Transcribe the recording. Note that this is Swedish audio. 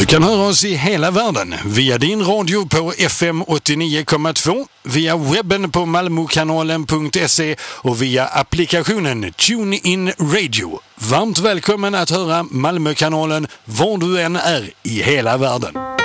kan höra oss i hela världen via din radio på FM 89,2, via webben på malmokanalen.se och via applikationen TuneIn Radio. Varmt välkommen att höra Malmökanalen var du än är i hela världen.